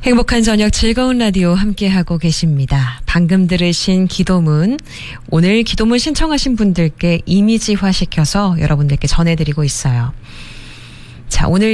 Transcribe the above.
행복한 저녁 즐거운 라디오 함께하고 계십니다. 방금 들으신 기도문, 오늘 기도문 신청하신 분들께 이미지화 시켜서 여러분들께 전해드리고 있어요. 자, 오늘